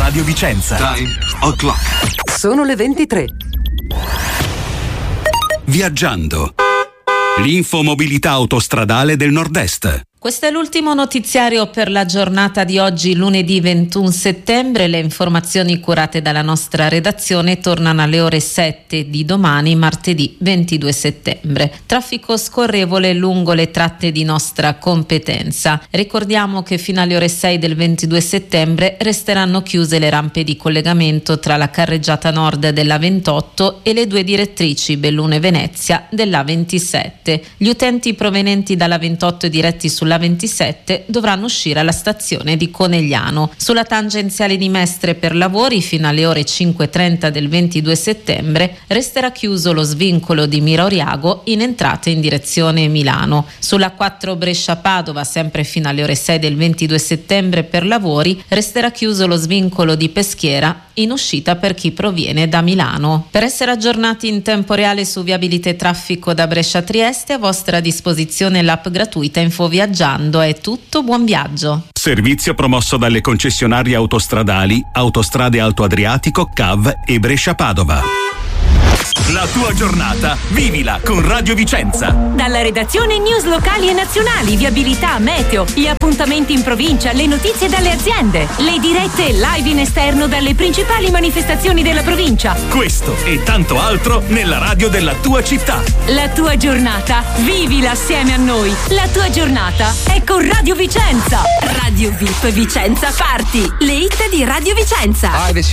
Radio Vicenza. Time o'clock. Sono le 23. Viaggiando. L'infomobilità autostradale del Nord-Est. Questo è l'ultimo notiziario per la giornata di oggi, lunedì 21 settembre. Le informazioni curate dalla nostra redazione tornano alle ore 7 di domani, martedì 22 settembre. Traffico scorrevole lungo le tratte di nostra competenza. Ricordiamo che fino alle ore 6 del 22 settembre resteranno chiuse le rampe di collegamento tra la carreggiata nord della 28 e le due direttrici Belluno-Venezia della 27. Gli utenti provenienti dalla 28 e diretti sulla 27 dovranno uscire alla stazione di Conegliano. Sulla tangenziale di Mestre per lavori fino alle ore 5:30 del 22 settembre resterà chiuso lo svincolo di Mira-Oriago in entrata in direzione Milano. Sulla 4 Brescia-Padova sempre fino alle ore 6 del 22 settembre per lavori resterà chiuso lo svincolo di Peschiera in uscita per chi proviene da Milano. Per essere aggiornati in tempo reale su viabilità e traffico da Brescia a Trieste, a vostra disposizione l'app gratuita InfoViaggiando. È tutto, buon viaggio. Servizio promosso dalle concessionarie autostradali Autostrade Alto Adriatico, CAV e Brescia Padova. La tua giornata vivila con Radio Vicenza. Dalla redazione news locali e nazionali, viabilità, meteo, gli appuntamenti in provincia, le notizie dalle aziende, le dirette live in esterno dalle principali manifestazioni della provincia. Questo e tanto altro nella radio della tua città. La tua giornata vivila assieme a noi. La tua giornata è con Radio Vicenza. Radio VIP Vicenza Party, le hit di Radio Vicenza.